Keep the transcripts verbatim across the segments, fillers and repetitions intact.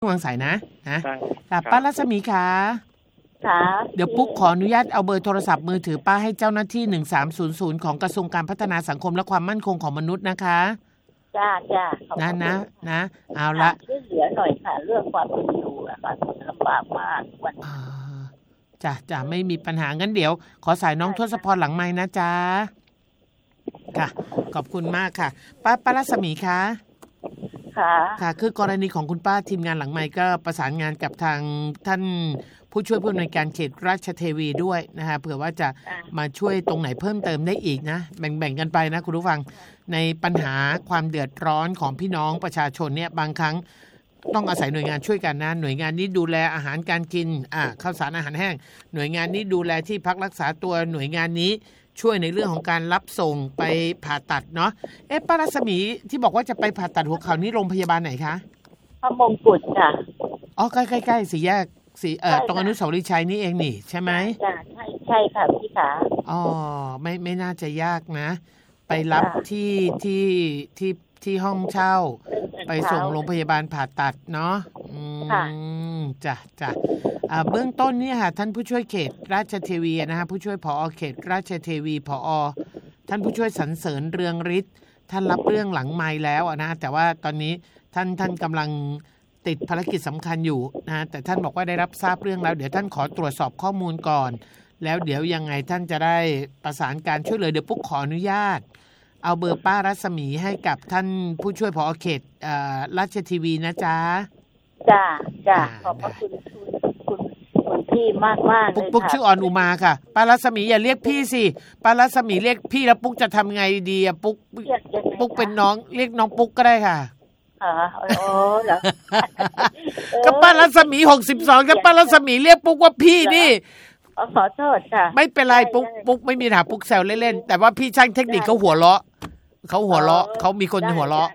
วางสายนะนะใช่ค่ะป้ารัศมีค่ะค่ะเดี๋ยวปุ๊กขออนุญาตเอาเบอร์โทรศัพท์มือถือป้าให้เจ้าหน้าที่หนึ่งสามศูนย์ศูนย์ของกระทรวงการพัฒนาสังคมและความมั่นคงของมนุษย์นะคะจ้าจ้านะนะนะเอาละช่วยเหลือหน่อยค่ะเรื่องความเป็นอยู่อะค่ะลำบากมากวันจ้ะจ้ะไม่มีปัญหางั้นเดี๋ยวขอสายน้องทศพรหลังไม้นะจ๊ะค่ะขอบคุณมากค่ะป้าป้ารัศมีคะค่ะค่ะคือกรณีของคุณป้าทีมงานหลังไมค์ก็ประสานงานกับทางท่านผู้ช่วยผู้อำนวยการเขตราชเทวีด้วยนะคะเผื่อว่าจะมาช่วยตรงไหนเพิ่มเติมได้อีกนะแบ่งๆกันไปนะคุณผู้ฟังในปัญหาความเดือดร้อนของพี่น้องประชาชนเนี่ยบางครั้งต้องอาศัยหน่วยงานช่วยกันนะหน่วยงานนี้ดูแลอาหารการกินอ่าข้าวสารอาหารแห้งหน่วยงานนี้ดูแลที่พักรักษาตัวหน่วยงานนี้ช่วยในเรื่องของการรับส่งไปผ่าตัดเนาะเอ๊ะป้ารัศมีที่บอกว่าจะไปผ่าตัดหัวเข่านี่โรงพยาบาลไหนคะพระมงกุฎค่ะอ๋อใกล้ๆๆสี่แยกสี่เอ่อตรงอนุสาวรีย์ชัยนี่เองนี่ใช่ไหมจ้ะใช่ใช่ค่ะพี่ขาอ๋อไม่ไม่น่าจะยากนะไปรับที่ที่ที่ที่ห้องเช่าไปส่งโรงพยาบาลผ่าตัดเนาะอืมจ้ะจ้ะอ่าเบื้องต้นเนี่ยค่ะท่านผู้ช่วยเขตราชเทวีนะคะผู้ช่วยผอ.เขตราชเทวีผอ.ท่านผู้ช่วยสรรเสริญเรืองฤทธิ์ท่านรับเรื่องหลังไมค์แล้วนะแต่ว่าตอนนี้ท่านท่านกำลังติดภารกิจสำคัญอยู่นะแต่ท่านบอกว่าได้รับทราบเรื่องแล้วเดี๋ยวท่านขอตรวจสอบข้อมูลก่อนแล้วเดี๋ยวยังไงท่านจะได้ประสานการช่วยเหลือเดี๋ยวปุ๊กขออนุญาตเอาเบอร์ป้ารัศมีให้กับท่านผู้ช่วยผอ.เขตราชเทวีนะจ๊ะจ้าจ้าขอบพระคุณคุณคุณพี่มากมากเลยค่ะปุ๊กชื่ออ่อนอุมาค่ะป้ารัศมีอย่าเรียกพี่สิป้ารัศมีเรียกพี่แล้วปุ๊กจะทำไงดีอะปุ๊กปุ๊กเป็นน้องเรียกน้องปุ๊กก็ได้ค่ะอ๋อโอ้เหรอก็ป้ารัศมีหกสิบสองก็ป้ารัศมีเรียกปุ๊กว่าพี่นี่ขอโทษค่ะไม่เป็นไรปุ๊กปุ๊กไม่มีปัญหาปุ๊กแซวเล่นๆแต่ว่าพี่ช่างเทคนิคเขาหัวเราะเขาหัวเราะเขามีคนหัวเราะ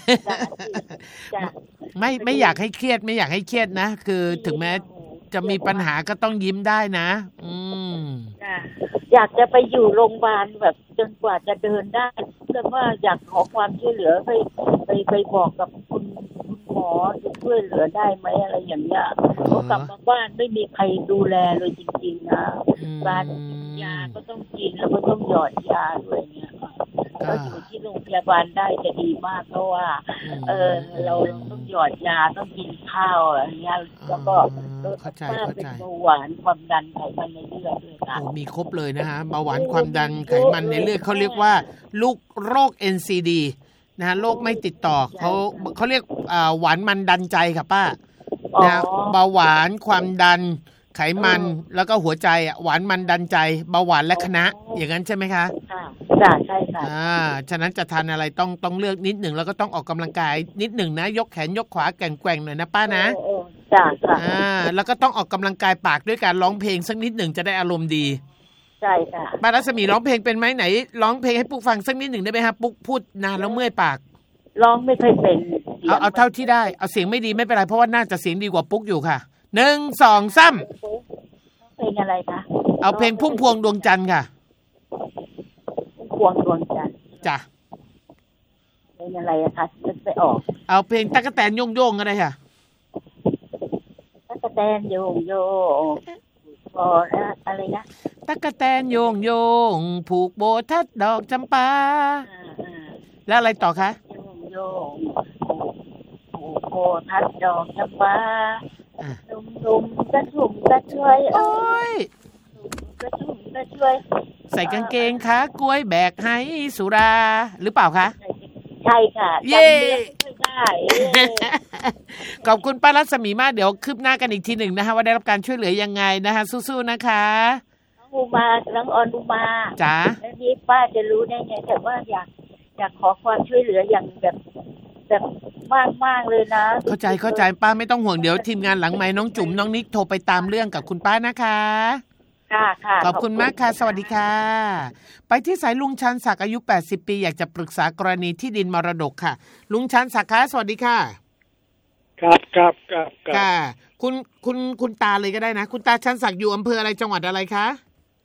ไม่ไม่อยากให้เครียดไม่อยากให้เครียดนะคือถึงแม้จะมีปัญหาก็ต้องยิ้มได้นะอืมอยากจะไปอยู่โรงพยาบาลแบบจนกว่าจะเดินได้เพื่อว่าอยากขอความช่วยเหลือไปไปไปบอกกับคุณคุณหมอจะช่วยเหลือได้ไหมอะไรอย่างเงี้ยเขากลับมาบ้านไม่มีใครดูแลเลยจริงๆนะการกินยาก็ต้องกินแล้วก็ต้องหยอดยาด้วยเนี่ยก็อยู่ที่โรงพยาบาลได้จะดีมากเพราะว่าเออเราต้องหยอดยาต้องกินข้าวอะไรเงี้ยแล้วก็เข้าใจเข้าใจเป็นเบาหวานความดันไขมันในเลือดด้วยนะโอ้มีครบเลยนะฮะเบาหวานความดันไขมันในเลือดเขาเรียกว่าลูกโรค เอ็น ซี ดี นะฮะโรคไม่ติดต่อเขาเขาเรียกหวานมันดันใจค่ะป้านะเบาหวานความดันไขมันแล้วก็หัวใจอ่ะหวานมันดันใจเบาหวานและคณะอย่างนั้นใช่ไหมคะค่ะจ้ะใช่ค่ะอ่าฉะนั้นจะทานอะไรต้องต้องเลือกนิดหนึ่งแล้วก็ต้องออกกำลังกายนิดหนึ่งนะยกแขนยกขวาแกว่งๆหน่อยนะป้านะจ้ะค่ะอ่าแล้วก็ต้องออกกำลังกายปากด้วยการร้องเพลงสักนิดหนึ่งจะได้อารมณ์ดีใช่ค่ะป้ารัศมีร้องเพลงเป็นไหมไหนร้องเพลงให้ปุ๊กฟังสักนิดหนึ่งได้ไหมครับปุ๊กพูดนานแล้วเมื่อยปากร้องไม่เคยเป็นเอาเอาเท่าที่ได้เอาเสียงไม่ดีไม่เป็นไรเพราะว่าน่าจะเสียงดีกว่าปุ๊กอยู่ค่ะหนึ่งสองสามเพลงอะไรคะเอาเพลงพุ่มพวงดวงจันทร์ค่ะพุ่มพวงดวงจันทร์จ้ะเพลงอะไรอะคะจะไปออกเอาเพลงตั๊กแตนโยงโยงก็ได้ค่ะตั๊กแตนโยงโยงพออะไรนะตั๊กแตนโยงโยงผูกโบทัดดอกจำปาแล้วอะไรต่อคะโยงโยงผูกโบทัดดอกจำปานุ่มๆกระชุ่มกระชวยโอ้ยกระชุ่มกระชวยใส่กางเกงขากล้วยแบกให้สุราหรือเปล่าคะใช่ค่ะเย้ไม่ได้ขอบคุณป้ารัศมีมากเดี๋ยวคืบหน้ากันอีกทีหนึ่งนะคะว่าได้รับการช่วยเหลือยังไงนะคะสู้ๆนะคะน้องอุมาน้องออนอุมาจ๋าแล้วนี้ป้าจะรู้ได้ไงแต่ว่าอยากอยากขอความช่วยเหลืออย่างแบบแบบมากมากเลยนะเข้าใจเข้าใจป้าไม่ต้องห่วงเดี๋ยวทีมงานหลังไมค์น้องจุ๋มน้องนิกโทรไปตามเรื่องกับคุณป้านะคะค่ะค่ะขอบคุณมากค่ะสวัสดีค่ะไปที่สายลุงชันศักดิ์อายุแปดสิบปีอยากจะปรึกษากรณีที่ดินมรดกค่ะลุงชันศักดิ์คะสวัสดีค่ะครับครับครับค่ะคุณคุณคุณตาเลยก็ได้นะคุณตาชันศักดิ์อยู่อำเภออะไรจังหวัดอะไรคะ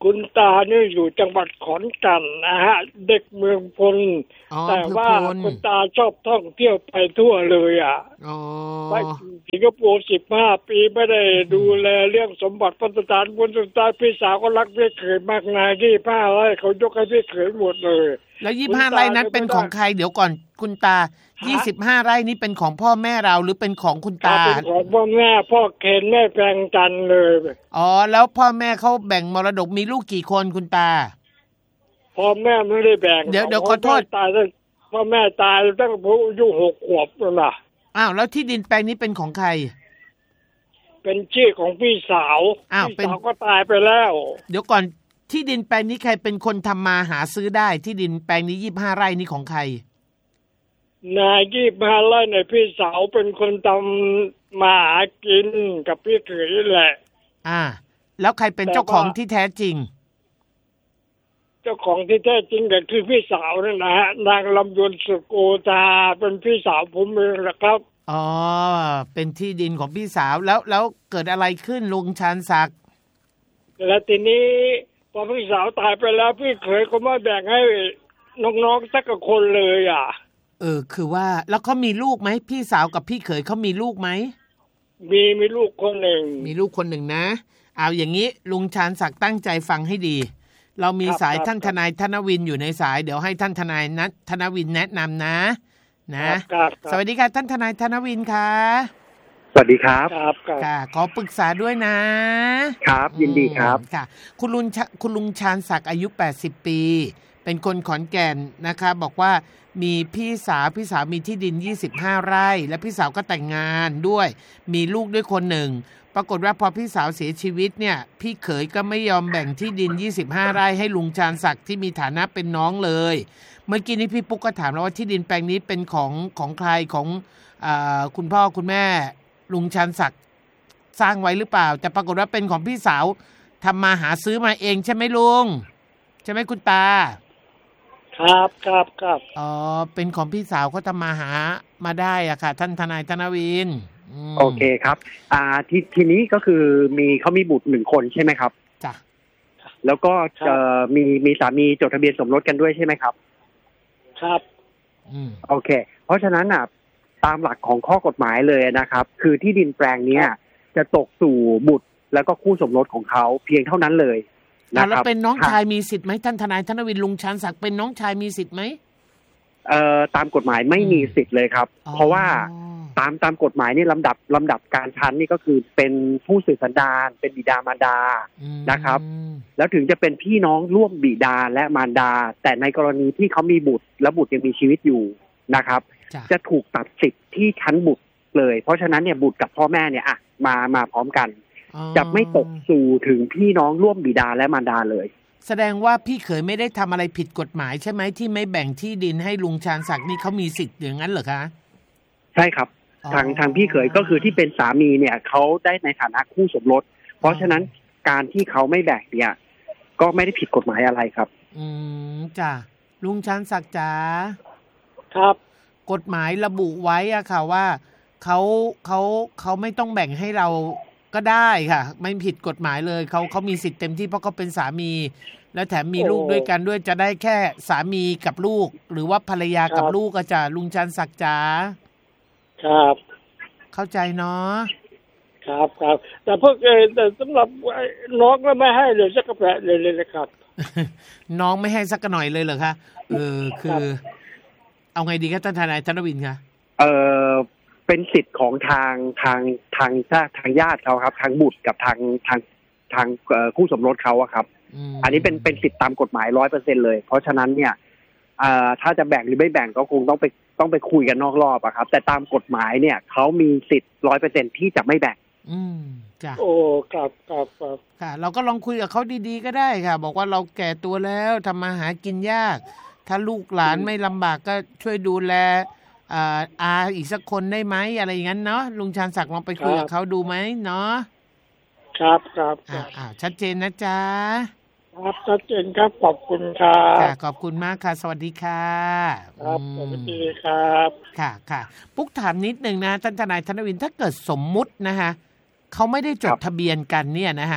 คุณตาเนี่ยอยู่จังหวัดขอนแก่นนะฮะเด็กเมืองพลแต่ว่าคุณตาชอบท่องเที่ยวไปทั่วเลยอ่ะไปสิงคโปร์สิบห้าปีไม่ได้ดูแลเรื่องสมบัติพัฒนาการบนสุดท้ายพี่สาวก็รักพี่เขยมากนายที่ผ้าไร่เขายกให้พี่เขยหมดเลยแล้วยี่สิบห้าไร่นั้นเป็นของใครเดี๋ยวก่อนคุณตายี่สิบห้าไร่นี้เป็นของพ่อแม่เราหรือเป็นของคุณตาเป็นของพ่อแม่พ่อเคนแม่แปลงจันเลยอ๋อแล้วพ่อแม่เขาแบ่งมรดกมีลูกกี่คนคุณตาพ่อแม่ไม่ได้แบ่งเดี๋ยวเดี๋ยวขอโทษตายตั้งพ่อแม่ตายตั้งผมอายุหกขวบแล้วนะอ้าวแล้วที่ดินแปลงนี้เป็นของใครเป็นชื่อของพี่สาวอ้าวพี่สาวก็ตายไปแล้วเดี๋ยวก่อนที่ดินแปลงนี้ใครเป็นคนทำมาหาซื้อได้ที่ดินแปลงนี้ยี่สิบห้าไร่นี้ของใครนายยี่สิบห้าไร่เนี่ยพี่สาวเป็นคนทำมาหากินกับพี่เขยแหละอ่าแล้วใครเป็นเจ้าของที่แท้จริงเจ้าของที่แท้จริงก็คือพี่สาวนั่นนะฮะนางลำยวนสุโกตาเป็นพี่สาวผมเองแหละครับอ๋อเป็นที่ดินของพี่สาวแล้วแล้วเกิดอะไรขึ้นลุงชาญศักดิ์แล้วทีนี้พอพี่สาวตายไปแล้วพี่เขยก็มาแบ่งให้น้องๆสักคนเลยอ่ะเออคือว่าแล้วเขามีลูกไหมพี่สาวกับพี่เขยเขามีลูกไหมมีมีลูกคนหนึ่งมีลูกคนหนึ่งนะเอาอย่างนี้ลุงชาญศักดิ์ตั้งใจฟังให้ดีเรามีสายท่านทนายธนวินอยู่ในสายเดี๋ยวให้ท่านทนายนัทธนวินแนะนำนะนะสวัสดีค่ะท่านทนายธนวินค่ะสวัสดีครับครับค่ะขอปรึกษาด้วยนะครับยินดีครับค่ะคุณลุงคุณลุงชาญศักดิ์อายุแปดสิบปีเป็นคนขอนแก่นนะคะบอกว่ามีพี่สาวพี่สาวมีที่ดินยี่สิบห้าไร่และพี่สาวก็แต่งงานด้วยมีลูกด้วยคนหนึ่งปรากฏว่าพอพี่สาวเสียชีวิตเนี่ยพี่เขยก็ไม่ยอมแบ่งที่ดินยี่สิบห้าไร่ให้ลุงชาญศักดิ์ที่มีฐานะเป็นน้องเลยเมื่อกี้นี้พี่ปุ๊กก็ถามแล้วว่าที่ดินแปลงนี้เป็นของของใครของอ่าคุณพ่อคุณแม่ลุงชาญศักดิ์สร้างไว้หรือเปล่าแต่ปรากฏว่าเป็นของพี่สาวทำมาหาซื้อมาเองใช่ไหมลุงใช่ไหมคุณตาครับครับครับอ๋อเป็นของพี่สาวเขาทำมาหามาได้อ่ะค่ะท่านทนายธนวินโอเคครับอ่าทีทีนี้ก็คือมีเขามีบุตรหนึ่งคนใช่ไหมครับจ้ะแล้วก็เอ่อมีมีสามีจดทะเบียนสมรสกันด้วยใช่ไหมครับครับอืมโอเคเพราะฉะนั้นอ่ะตามหลักของข้อกฎหมายเลยนะครับคือที่ดินแปลงเนี้ยจะตกสู่บุตรแล้วก็คู่สมรสของเขาเพียงเท่านั้นเลยนะครับแล้วเป็นน้องชายมีสิทธิ์ไหมท่านทนายธนวินลุงชาญศักดิ์เป็นน้องชายมีสิทธิ์ไหมเอ่อตามกฎหมายไม่มีสิทธิ์เลยครับเพราะว่าตามตามกฎหมายนี่ลำดับลำดับการชั้นนี่ก็คือเป็นผู้สืบสันดานเป็นบิดามารดานะครับแล้วถึงจะเป็นพี่น้องร่วมบิดาและมารดาแต่ในกรณีที่เขามีบุตรและบุตรยังมีชีวิตอยู่นะครับจะถูกตัดสิทธิ์ที่ชั้นบุตรเลยเพราะฉะนั้นเนี่ยบุตรกับพ่อแม่เนี่ยอ่ะมามาพร้อมกันจะไม่ตกสู่ถึงพี่น้องร่วมบิดาและมารดาเลยแสดงว่าพี่เขยไม่ได้ทำอะไรผิดกฎหมายใช่ไหมที่ไม่แบ่งที่ดินให้ลุงชาญศักดิ์นี่เขามีสิทธิ์อย่างนั้นเหรอคะใช่ครับทางทางพี่เขยก็คือที่เป็นสามีเนี่ยเขาได้ในฐานะคู่สมรสเพราะฉะนั้นการที่เขาไม่แบ่งเนี่ยก็ไม่ได้ผิดกฎหมายอะไรครับอืมจ้ะลุงชาญศักดิ์จ๋าครับกฎหมายระบุไว้อะค่ะว่าเขาเขาเขาไม่ต้องแบ่งให้เราก็ได้ค่ะไม่ผิดกฎหมายเลยเขาเขามีสิทธิ์เต็มที่เพราะเขาเป็นสามีและแถมมีลูกด้วยกันด้วยจะได้แค่สามีกับลูกหรือว่าภรรยากับลูกก็จะลุงชาญศักดิ์จ๋าครับเข้าใจเนาะครับครับแต่พวกเออแต่สำหรับน้องก็ไม่ให้เลยสักกระแปะเลยเลยนะครับน้องไม่ให้สักหน่อยเลยเหรอคะเออคือเอาไงดีครับท่านทนายธนวินคะเออเป็นสิทธิ์ของทางทางทางทางญาติเขาครับทางบุตรกับทางทางทางคู่สมรสเขาอะครับอันนี้เป็นเป็นสิทธิ์ตามกฎหมาย ร้อยเปอร์เซ็นต์ เลยเพราะฉะนั้นเนี่ยเอ่อถ้าจะแบ่งหรือไม่แบ่งก็คงต้องไปต้องไปคุยกันนอกรอบอะครับแต่ตามกฎหมายเนี่ยเขามีสิทธิ์ ร้อยเปอร์เซ็นต์ ที่จะไม่แบ่งอืมจ้ะโอ้ครับครับครับค่ะเราก็ลองคุยกับเขาดีๆก็ได้ค่ะบอกว่าเราแก่ตัวแล้วทำมาหากินยากถ้าลูกหลานไม่ลำบากก็ช่วยดูแลอ่าอาอีกสักคนได้ไหมอะไรอย่างนั้นเนาะลุงชาญศักดิ์ลองไปคุยกับเขาดูไหมเนาะครับครับอ่าชัดเจนนะจ๊ะครับชัดเจนครับขอบคุณครับค่ะขอบคุณมากค่ะสวัสดีค่ะครับสวัสดีครับค่ะค่ะปุ๊กถามนิดนึงนะท่านทนายธนวินถ้าเกิดสมมุตินะคะเขาไม่ได้จดทะเบียนกันเนี่ยนะคะ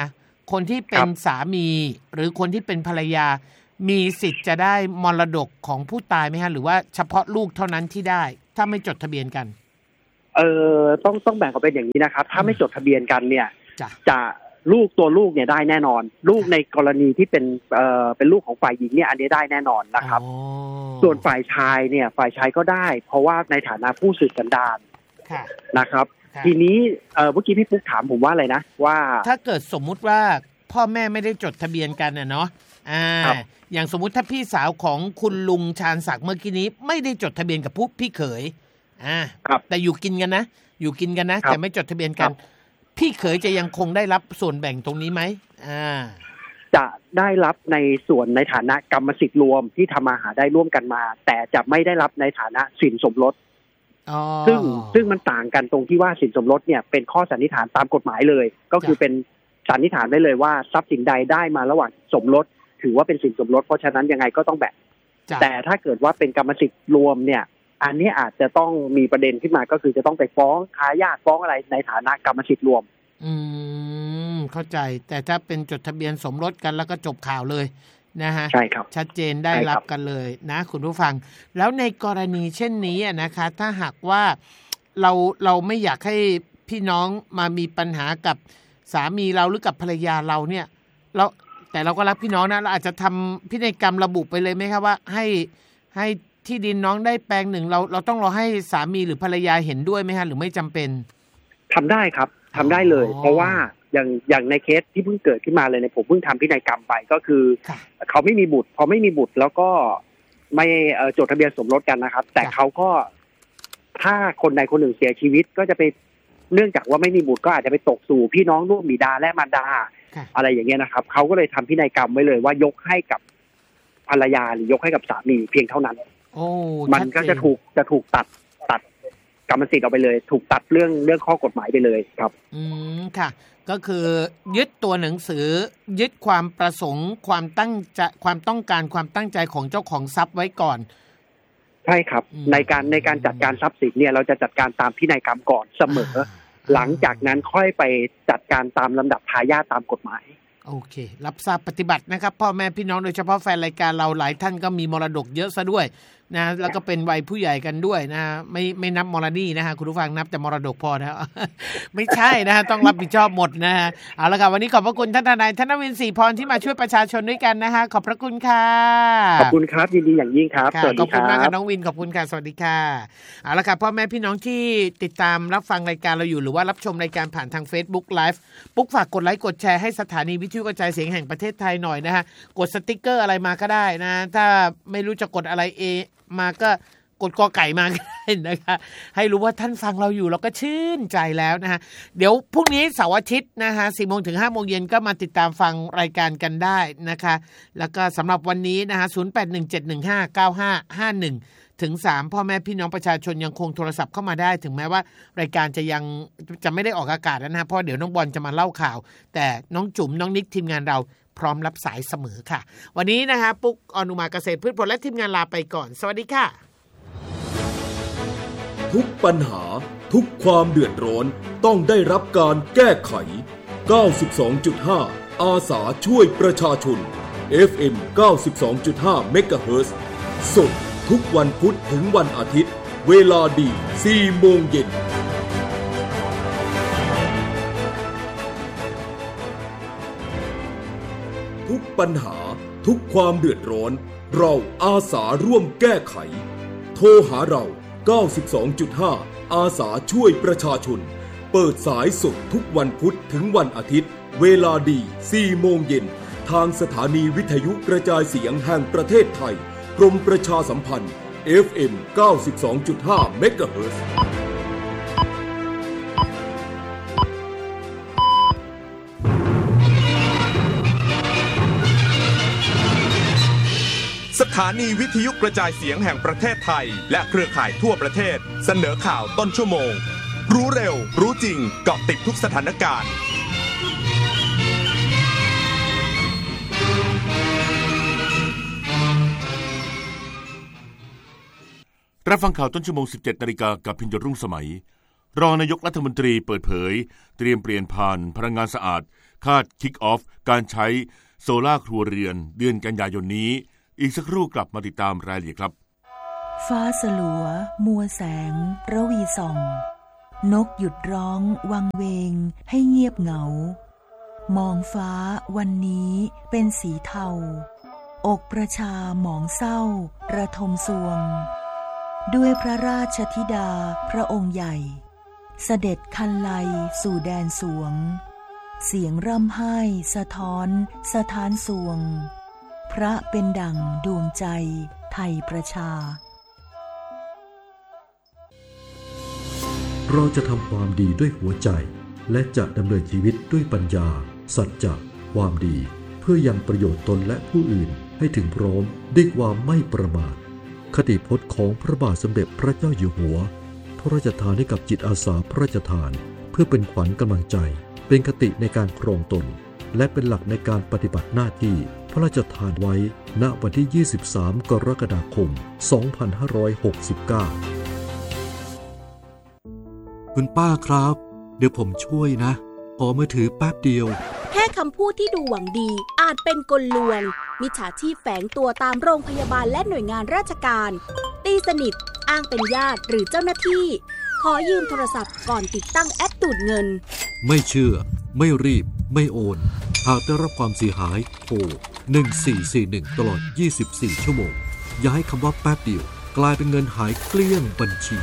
คนที่เป็นสามีหรือคนที่เป็นภรรยามีสิทธิ์จะได้มรดกของผู้ตายไหมฮะหรือว่าเฉพาะลูกเท่านั้นที่ได้ถ้าไม่จดทะเบียนกันเออต้องต้องแบ่งออกเป็นอย่างนี้นะครับถ้าไม่จดทะเบียนกันเนี่ยจะลูกตัวลูกเนี่ยได้แน่นอนลูกในกรณีที่เป็นเอ่อเป็นลูกของฝ่ายหญิงเนี่ยอันนี้ได้แน่นอนนะครับส่วนฝ่ายชายเนี่ยฝ่ายชายก็ได้เพราะว่าในฐานะผู้สืบสันดานนะครับทีนี้เอ่อเมื่อกี้พี่ปุ๊กถามผมว่าอะไรนะว่าถ้าเกิดสมมุติว่าพ่อแม่ไม่ได้จดทะเบียนกันน่ะเนาะอ่าอย่างสมมุติถ้าพี่สาวของคุณลุงชาญศักดิ์เมื่อกี้นี้ไม่ได้จดทะเบียนกับผู้พี่เขยอ่าแต่อยู่กินกันนะอยู่กินกันนะแต่ไม่จดทะเบียนกันพี่เขยจะยังคงได้รับส่วนแบ่งตรงนี้ไหมอ่าจะได้รับในส่วนในฐานะกรรมสิทธิ์รวมที่ทำมาหาได้ร่วมกันมาแต่จะไม่ได้รับในฐานะสินสมรสซึ่งซึ่งมันต่างกันตรงที่ว่าสินสมรสเนี่ยเป็นข้อสันนิษฐานตามกฎหมายเลยก็คือเป็นสันนิษฐานได้เลยว่าทรัพย์สินใดได้มาระหว่างสมรสถือว่าเป็นสินสมรสเพราะฉะนั้นยังไงก็ต้องแบ่งแต่ถ้าเกิดว่าเป็นกรรมสิทธิ์รวมเนี่ยอันนี้อาจจะต้องมีประเด็นขึ้นมาก็คือจะต้องไปฟ้องทายาทฟ้องอะไรในฐานะกรรมสิทธิ์รวมอืมเข้าใจแต่ถ้าเป็นจดทะเบียนสมรสกันแล้วก็จบข่าวเลยนะฮะใช่ครับชัดเจนได้รับกันเลยนะคุณผู้ฟังแล้วในกรณีเช่นนี้นะคะถ้าหากว่าเราเราไม่อยากให้พี่น้องมามีปัญหากับสามีเราหรือกับภรรยาเราเนี่ยเราแต่เราก็รักพี่น้องนะเราอาจจะทำพินัยกรรมระบุไปเลยไหมครับว่าให้ให้ที่ดินน้องได้แปลงหนึ่งเราเราต้องรอให้สามีหรือภรรยาเห็นด้วยไหมฮะหรือไม่จำเป็นทำได้ครับทำได้เลยเพราะว่าอย่างอย่างในเคสที่เพิ่งเกิดขึ้นมาเลยเนี่ยผมเพิ่งทำพินัยกรรมไปก็คือเขาไม่มีบุตรพอไม่มีบุตรแล้วก็ไม่จดทะเบียนสมรสกันนะครับแต่เขาก็ถ้าคนใดคนหนึ่งเสียชีวิตก็จะไปเนื่องจากว่าไม่มีบุตรก็อาจจะไปตกสู่พี่น้องร่วมบิดาและมารดาอะไรอย่างเงี้ยนะครับเขาก็เลยทำพินัยกรรมไว้เลยว่ายกให้กับภรรยาหรือยกให้กับสามีเพียงเท่านั้นมันก็จะถูกจะถูกตัดตัดกรรมสิทธิ์ออกไปเลยถูกตัดเรื่องเรื่องข้อกฎหมายไปเลยครับอืมค่ะก็คือยึดตัวหนังสือยึดความประสงค์ความตั้งใจความต้องการความตั้งใจของเจ้าของทรัพย์ไว้ก่อนใช่ครับในการในการจัดการทรัพย์สินเนี่ยเราจะจัดการตามพินัยกรรมก่อนเสมอหลังจากนั้นค่อยไปจัดการตามลำดับทายาทตามกฎหมายโอเครับทราบปฏิบัตินะครับพ่อแม่พี่น้องโดยเฉพาะแฟนรายการเราหลายท่านก็มีมรดกเยอะซะด้วยนะแล้วก็เป็นวัยผู้ใหญ่กันด้วยนะไม่ไม่นับมรณีนะฮะคุณผู้ฟังนับแต่มรดกพอนะไม่ใช่นะฮะต้องรับผิดชอบหมดนะฮะเอาละครับวันนี้ขอบพระคุณท่านทนายธนวินศรีพรที่มาช่วยประชาชนด้วยกันนะฮะขอบพระคุณค่ะขอบคุณครับยินดีอย่างยิ่งครับสวัสดีครับขอบคุณมากครับน้องวินขอบคุณค่ะสวัสดีค่ะเอาละครับพ่อแม่พี่น้องที่ติดตามรับฟังรายการเราอยู่หรือว่ารับชมรายการผ่านทาง Facebook Live ปุ๊กฝากกดไลค์กดแชร์ให้สถานีวิทยุกระจายเสียงแห่งประเทศไทยหน่อยนะฮะกดสติ๊กเกอร์อะไรมาก็ได้นะถ้าไม่รู้จะกดอะไรเอมาก็กดกอไก่มาก็ได้นะคะให้รู้ว่าท่านฟังเราอยู่เราก็ชื่นใจแล้วนะฮะเดี๋ยวพรุ่งนี้เสาร์อาทิตย์นะฮะสี่โมงถึงห้าโมงเย็นก็มาติดตามฟังรายการกันได้นะคะแล้วก็สำหรับวันนี้นะฮะศูนย์ แปด หนึ่ง เจ็ด หนึ่ง ห้า เก้า ห้า ห้า หนึ่งถึงสามพ่อแม่พี่น้องประชาชนยังคงโทรศัพท์เข้ามาได้ถึงแม้ว่ารายการจะยังจะไม่ได้ออกอากาศแล้วนะเพราะเดี๋ยวน้องบอลจะมาเล่าข่าวแต่น้องจุ๋มน้องนิกทีมงานเราพร้อมรับสายเสมอค่ะวันนี้นะคะปุ๊กอนุมาเกษตรพืชผลและทีมงานลาไปก่อนสวัสดีค่ะทุกปัญหาทุกความเดือดร้อนต้องได้รับการแก้ไข เก้าสิบสองจุดห้า อาสาช่วยประชาชน เอฟ เอ็ม เก้าสิบสองจุดห้า เมกะเฮิรตซ์สดทุกวันพุธถึงวันอาทิตย์เวลาดี สี่โมงเย็นทุกปัญหาทุกความเดือดร้อนเราอาสาร่วมแก้ไขโทรหาเรา เก้าสิบสองจุดห้า อาสาช่วยประชาชนเปิดสายสดทุกวันพุธถึงวันอาทิตย์เวลาดี สี่โมงเย็นทางสถานีวิทยุกระจายเสียงแห่งประเทศไทยกรมประชาสัมพันธ์ เอฟ เอ็ม เก้าสิบสองจุดห้า เมกะเฮิรตซ์สถานีวิทยุกระจายเสียงแห่งประเทศไทยและเครือข่ายทั่วประเทศเสนอข่าวต้นชั่วโมงรู้เร็วรู้จริงเกาะติดทุกสถานการณ์รับฟังข่าวต้นชั่วโมง สิบเจ็ดนาฬิกากับพิญญรุ่งสมัยรองนายกรัฐมนตรีเปิดเผยเตรียมเปลี่ยนผ่านพลังงานสะอาดคาดคิกออฟการใช้โซล่าครัวเรือนเดือนกันยายนนี้อีกสักครู่กลับมาติดตามรายละเอียดครับฟ้าสลัวมัวแสงระวีส่องนกหยุดร้องวังเวงให้เงียบเหงามองฟ้าวันนี้เป็นสีเทาอกประชาหมองเศร้าระทมสวงด้วยพระราชธิดาพระองค์ใหญ่เสด็จคันไลสู่แดนสวงเสียงร่ำไห้สะท้อนสถานสวงพระเป็นดั่งดวงใจไทยประชาเราจะทำความดีด้วยหัวใจและจะดำเนินชีวิตด้วยปัญญาสัจจะความดีเพื่อยังประโยชน์ตนและผู้อื่นให้ถึงพร้อมด้วยความไม่ประมาทคติพจน์ของพระบาทสมเด็จพระเจ้าอยู่หัวพระราชทานให้กับจิตอาสาพระราชทานเพื่อเป็นขวัญกำลังใจเป็นคติในการครองตนและเป็นหลักในการปฏิบัติหน้าที่พระราชทานไว้ณวันที่ยี่สิบสามกรกฎาคมสองพันห้าร้อยหกสิบเก้าคุณป้าครับเดี๋ยวผมช่วยนะขอมือถือแป๊บเดียวแค่คำพูดที่ดูหวังดีอาจเป็นกลลวงมิจฉาชีพแฝงตัวตามโรงพยาบาลและหน่วยงานราชการตีสนิทอ้างเป็นญาติหรือเจ้าหน้าที่ขอยืมโทรศัพท์ก่อนติดตั้งแอปดูดเงินไม่เชื่อไม่รีบไม่โอนหากได้รับความเสียหายโทรหนึ่งสี่สี่หนึ่งตลอดยี่สิบสี่ชั่วโมงอย่าให้คำว่าแป๊บเดียวกลายเป็นเงินหายเกลี้ยงบัญชี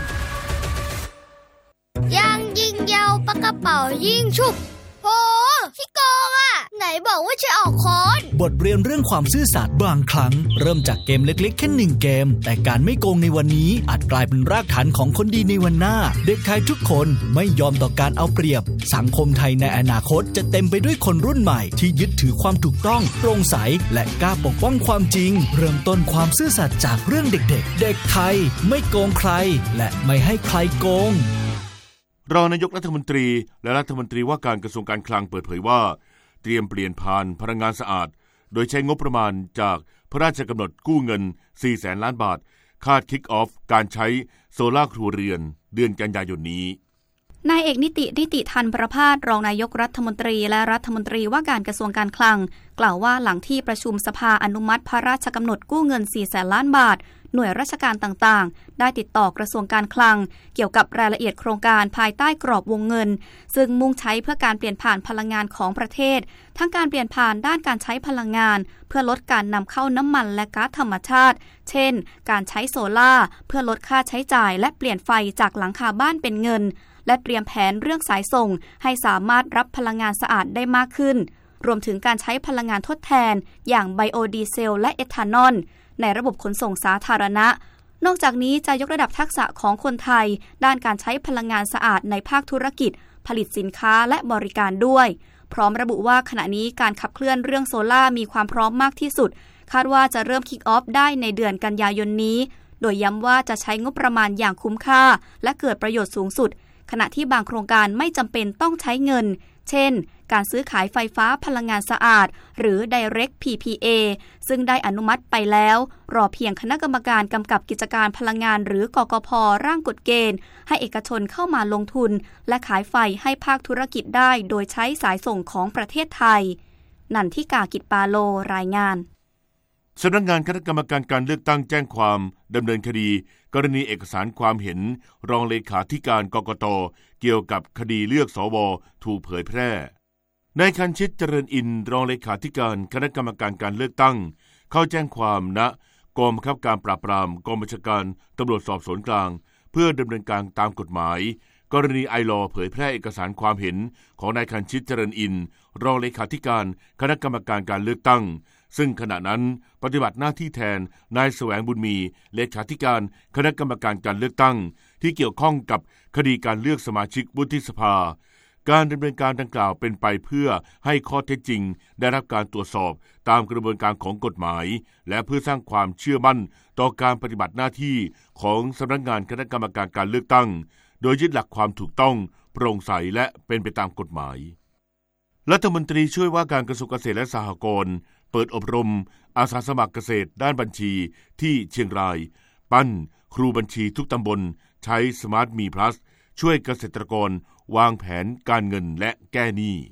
ยังยิงยาวปากกระเป๋ายิงฉุบโหขี้โกงอ่ะไหนบอกว่าจะออกค้อนบทเรียนเรื่องความซื่อสัตย์บางครั้งเริ่มจากเกมเล็กๆแค่หนึ่งเกมแต่การไม่โกงในวันนี้อาจกลายเป็นรากฐานของคนดีในวันหน้าเด็กไทยทุกคนไม่ยอมต่อการเอาเปรียบสังคมไทยในอนาคตจะเต็มไปด้วยคนรุ่นใหม่ที่ยึดถือความถูกต้องโปร่งใสและกล้าปกป้องความจริงเริ่มต้นความซื่อสัตย์จากเรื่องเด็กๆเด็กไทยไม่โกงใครและไม่ให้ใครโกงรองนายกรัฐมนตรีและรัฐมนตรีว่าการกระทรวงการคลังเปิดเผยว่าเตรียมเปลี่ยนผ่านพลังงานสะอาดโดยใช้งบประมาณจากพระราชกำหนดกู้เงินสี่แสนล้านบาทคาดคิกออฟการใช้โซล่าครัวเรือนเดือนกันยายนนี้นายเอกนิตินิติธันประภาสรองนายกรัฐมนตรีและรัฐมนตรีว่าการกระทรวงการคลังกล่าวว่าหลังที่ประชุมสภาอนุมัติพระราชกำหนดกู้เงินสี่แสนล้านบาทหน่วยราชการต่างๆได้ติดต่อกระทรวงการคลังเกี่ยวกับรายละเอียดโครงการภายใต้กรอบวงเงินซึ่งมุ่งใช้เพื่อการเปลี่ยนผ่านพลังงานของประเทศทั้งการเปลี่ยนผ่านด้านการใช้พลังงานเพื่อลดการนำเข้าน้ำมันและก๊าซธรรมชาติเช่นการใช้โซล่าเพื่อลดค่าใช้จ่ายและเปลี่ยนไฟจากหลังคาบ้านเป็นเงินและเตรียมแผนเรื่องสายส่งให้สามารถรับพลังงานสะอาดได้มากขึ้นรวมถึงการใช้พลังงานทดแทนอย่างไบโอดีเซลและเอทานอลในระบบขนส่งสาธารณะนอกจากนี้จะยกระดับทักษะของคนไทยด้านการใช้พลังงานสะอาดในภาคธุรกิจผลิตสินค้าและบริการด้วยพร้อมระบุว่าขณะนี้การขับเคลื่อนเรื่องโซล่ามีความพร้อมมากที่สุดคาดว่าจะเริ่มคิกออฟได้ในเดือนกันยายนนี้โดยย้ำว่าจะใช้งบประมาณอย่างคุ้มค่าและเกิดประโยชน์สูงสุดขณะที่บางโครงการไม่จำเป็นต้องใช้เงินเช่นการซื้อขายไฟฟ้าพลังงานสะอาดหรือ Direct พี พี เอ ซึ่งได้อนุมัติไปแล้วรอเพียงคณะกรรมการกำกับกิจการพลังงานหรือกกพ.ร่างกฎเกณฑ์ให้เอกชนเข้ามาลงทุนและขายไฟให้ภาคธุรกิจได้โดยใช้สายส่งของประเทศไทยนันทิกากิจปาโลรายงานสำนักงานคณะกรรมการการเลือกตั้งแจ้งความดำเนินคดีกรณีเอกสารความเห็นรองเลขาธิการกกต.เกี่ยวกับคดีเลือกสว.ถูกเผยแพร่นายคันชิตเจริญอินทร์รองเลขาธิการคณะกรรมการการเลือกตั้งเข้าแจ้งความณกองบังคับการปราบปรามกองบัญชาการตำรวจสอบสวนกลางเพื่อดำเนินการตามกฎหมายกรณีไอลอเผยแพร่เอกสารความเห็นของนายคันชิตเจริญอินทร์รองเลขาธิการคณะกรรมการการเลือกตั้งซึ่งขณะนั้นปฏิบัติหน้าที่แทนนายแสวงบุญมีเลขาธิการคณะกรรมการการเลือกตั้งที่เกี่ยวข้องกับคดีการเลือกสมาชิกวุฒิสภาการดำเนินการดังกล่าวเป็นไปเพื่อให้ข้อเท็จจริงได้รับการตรวจสอบตามกระบวนการของกฎหมายและเพื่อสร้างความเชื่อมั่นต่อการปฏิบัติหน้าที่ของสำนักงานคณะกรรมการการเลือกตั้งโดยยึดหลักความถูกต้องโปร่งใสและเป็นไปตามกฎหมายรัฐมนตรีช่วยว่าการกระทรวงเกษตรและสหกรณ์เปิดอบรมอาสาสมัครเกษตรด้านบัญชีที่เชียงรายปั้นครูบัญชีทุกตำบลใช้สมาร์ทมีพลัสช่วยเกษตรกรวางแผนการเงินและแก้หนี้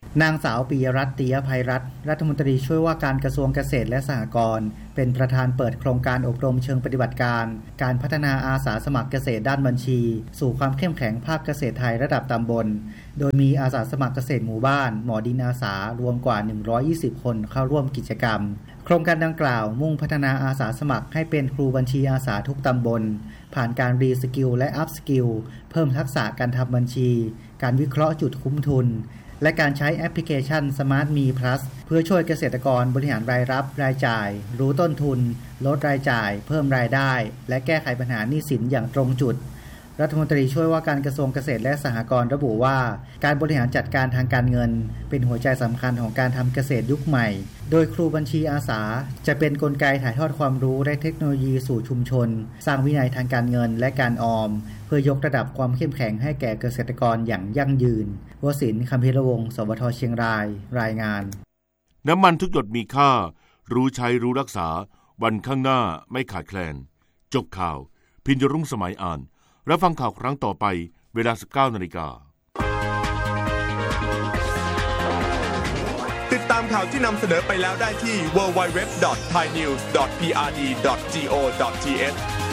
นางสาวปิยรัตน์ ติยภัยรัตน์รัฐมนตรีช่วยว่าการกระทรวงเกษตรและสหกรณ์เป็นประธานเปิดโครงการอบรมเชิงปฏิบัติการการพัฒนาอาสาสมัครเกษตรด้านบัญชีสู่ความเข้มแข็งภาคเกษตรไทยระดับตำบลโดยมีอาสาสมัครเกษตรหมู่บ้านหมอดินอาสารวมกว่าหนึ่งร้อยยี่สิบคนเข้าร่วมกิจกรรมโครงการดังกล่าวมุ่งพัฒนาอาสาสมัครให้เป็นครูบัญชีอาสาทุกตำบลผ่านการรีสกิลและอัพสกิลเพิ่มทักษะการทำบัญชีการวิเคราะห์จุดคุ้มทุนและการใช้แอปพลิเคชัน Smart Me Plus เพื่อช่วยเกษตรกรบริหารรายรับรายจ่ายรู้ต้นทุนลดรายจ่ายเพิ่มรายได้และแก้ไขปัญหาหนี้สินอย่างตรงจุดรัฐมนตรีช่วยว่าการกระทรวงเกษตรและสหกรณ์ระบุว่าการบริหารจัดการทางการเงินเป็นหัวใจสำคัญของการทำเกษตรยุคใหม่โดยครูบัญชีอาสาจะเป็นกลไกถ่ายทอดความรู้และเทคโนโลยีสู่ชุมชนสร้างวินัยทางการเงินและการออมเพื่อยกระดับความเข้มแข็งให้แก่เกษตรกรอย่างยั่งยืนวสินทร์ คำพิรวงศ์ สวทเชียงรายรายงานน้ำมันทุกหยดมีค่ารู้ใช้รู้รักษาวันข้างหน้าไม่ขาดแคลนจบข่าวพิญญรุ่งสมัยอ่านรับฟังข่าวครั้งต่อไปเวลา สิบเก้านาฬิกาติดตามข่าวที่นำเสนอไปแล้วได้ที่ ดับเบิลยู ดับเบิลยู ดับเบิลยู ดอท ไทยนิวส์ ดอท พี อาร์ ดี ดอท จี โอ ดอท ที เอช